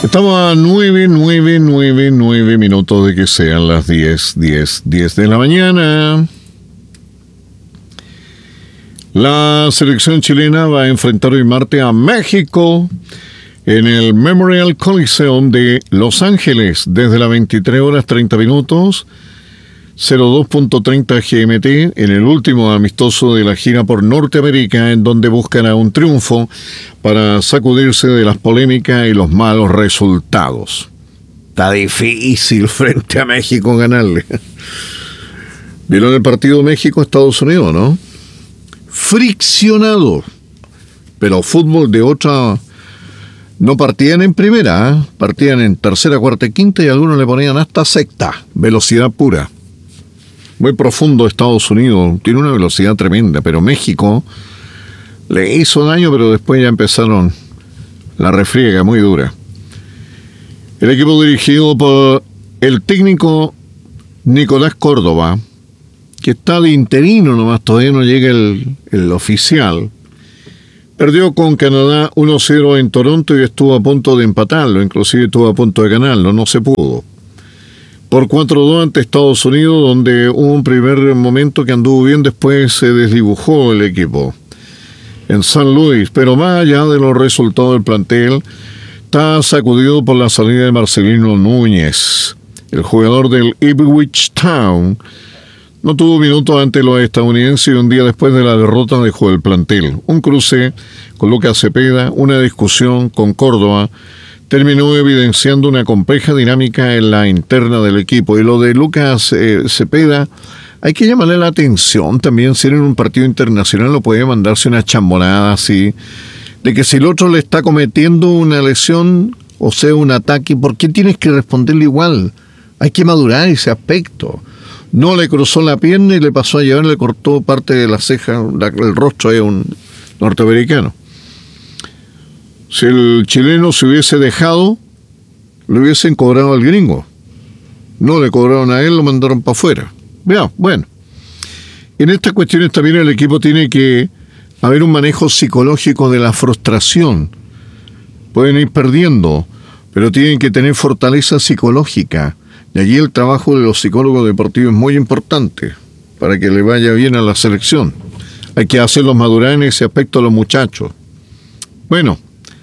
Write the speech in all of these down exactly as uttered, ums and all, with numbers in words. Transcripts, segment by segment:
Estamos a nueve, nueve, nueve, nueve minutos de que sean las diez, diez, diez de la mañana. La selección chilena va a enfrentar hoy martes a México en el Memorial Coliseum de Los Ángeles desde las veintitrés horas treinta minutos, cero dos punto treinta G M T, en el último amistoso de la gira por Norteamérica, en donde buscará un triunfo para sacudirse de las polémicas y los malos resultados. Está difícil frente a México ganarle. ¿Vieron el partido México-Estados Unidos, no? Friccionado. Pero fútbol de otra... No partían en primera, ¿eh? Partían en tercera, cuarta y quinta, y algunos le ponían hasta sexta. Velocidad pura. Muy profundo Estados Unidos, tiene una velocidad tremenda, pero México le hizo daño, pero después ya empezaron la refriega muy dura. El equipo dirigido por el técnico Nicolás Córdoba, que está de interino nomás, todavía no llega el, el oficial, perdió con Canadá uno cero en Toronto y estuvo a punto de empatarlo, inclusive estuvo a punto de ganarlo, no se pudo. Por cuatro dos ante Estados Unidos, donde hubo un primer momento que anduvo bien, después se desdibujó el equipo en San Luis. Pero más allá de los resultados del plantel, está sacudido por la salida de Marcelino Núñez. El jugador del Ipswich Town no tuvo minutos ante los estadounidenses y un día después de la derrota dejó el plantel. Un cruce con Lucas Cepeda, una discusión con Córdoba, terminó evidenciando una compleja dinámica en la interna del equipo. Y lo de Lucas eh, Cepeda, hay que llamarle la atención también. Si en un partido internacional lo puede mandarse una chambonada así, de que si el otro le está cometiendo una lesión, o sea, un ataque, ¿por qué tienes que responderle igual? Hay que madurar ese aspecto. No le cruzó la pierna y le pasó a llevar, le cortó parte de la ceja, la, el rostro a un norteamericano. Si el chileno se hubiese dejado, le hubiesen cobrado al gringo. No le cobraron a él, lo mandaron para afuera. Ya, bueno. En estas cuestiones también el equipo tiene que haber un manejo psicológico de la frustración. Pueden ir perdiendo, pero tienen que tener fortaleza psicológica. Y allí el trabajo de los psicólogos deportivos es muy importante para que le vaya bien a la selección. Hay que hacerlos madurar en ese aspecto a los muchachos. Bueno.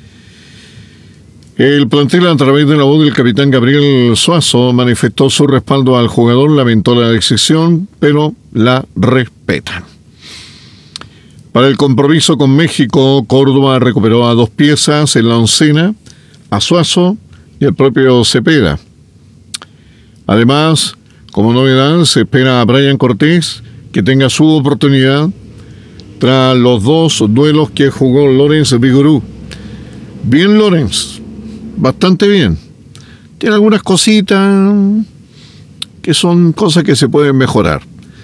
El plantel, a través de la voz del capitán Gabriel Suazo, manifestó su respaldo al jugador, lamentó la decisión, pero la respetan. Para el compromiso con México, Córdoba recuperó a dos piezas en la oncena, a Suazo y el propio Cepeda. Además, como novedad, se espera a Brian Cortés que tenga su oportunidad tras los dos duelos que jugó Lorenz Vigorú. Bien Lorenz. Bastante bien. Tiene algunas cositas que son cosas que se pueden mejorar.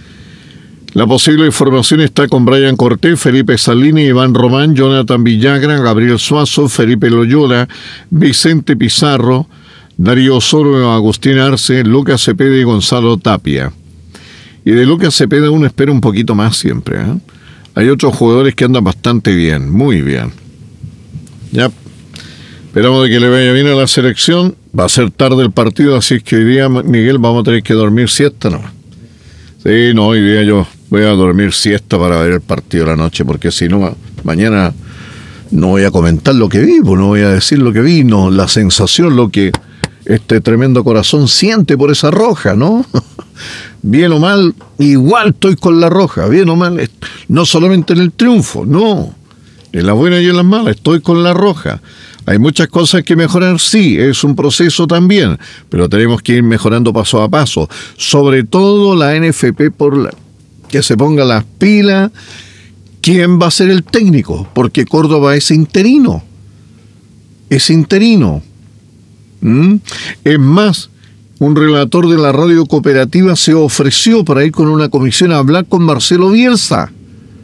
La posible formación está con Brian Cortés, Felipe Salini, Iván Román, Jonathan Villagra, Gabriel Suazo, Felipe Loyola, Vicente Pizarro, Darío Osorio, Agustín Arce, Lucas Cepeda y Gonzalo Tapia. Y de Lucas Cepeda uno espera un poquito más siempre, ¿eh? Hay otros jugadores que andan bastante bien, muy bien. Ya. Esperamos de que le vaya bien a la selección. Va a ser tarde el partido, así es que hoy día, Miguel, vamos a tener que dormir siesta, ¿no? Sí, no, hoy día yo voy a dormir siesta para ver el partido de la noche, porque si no, mañana no voy a comentar lo que vi, pues no voy a decir lo que vi, no, la sensación, lo que este tremendo corazón siente por esa roja, ¿no? Bien o mal, igual estoy con la roja, bien o mal, no solamente en el triunfo, no, en las buenas y en las malas, estoy con la roja. Hay muchas cosas que mejorar, sí, es un proceso también, pero tenemos que ir mejorando paso a paso. Sobre todo la N F P, por la, que se ponga las pilas. ¿Quién va a ser el técnico? Porque Córdoba es interino. Es interino. ¿Mm? Es más, un relator de la radio cooperativa se ofreció para ir con una comisión a hablar con Marcelo Bielsa.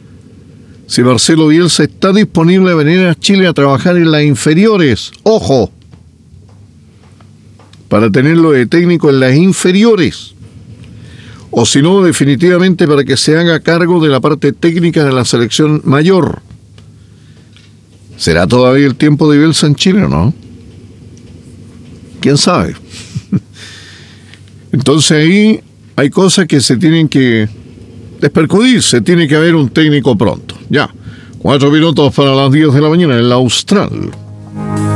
Si Marcelo Bielsa está disponible a venir a Chile a trabajar en las inferiores, ¡ojo!, para tenerlo de técnico en las inferiores, o si no, definitivamente para que se haga cargo de la parte técnica de la selección mayor. ¿Será todavía el tiempo de Bielsa en Chile o no? ¿Quién sabe? Entonces ahí hay cosas que se tienen que despercudirse, tiene que haber un técnico pronto. Ya, cuatro minutos para las diez de la mañana en la Austral.